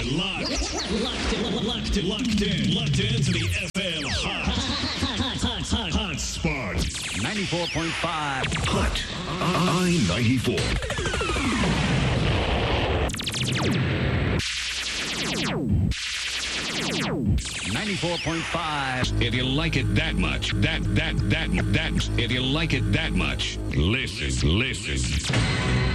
Locked in to the FM Hot Spot. 94.5. Hot I-94. 94.5. If you like it that much, if you like it that much, listen.